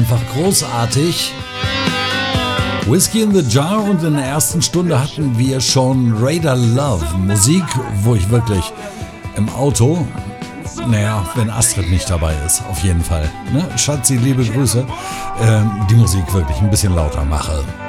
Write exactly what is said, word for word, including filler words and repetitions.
einfach großartig. Whiskey in the Jar und in der ersten Stunde hatten wir schon Radar Love. Musik, wo ich wirklich im Auto, naja, wenn Astrid nicht dabei ist, auf jeden Fall, ne? Schatzi, liebe Grüße, ähm, die Musik wirklich ein bisschen lauter mache.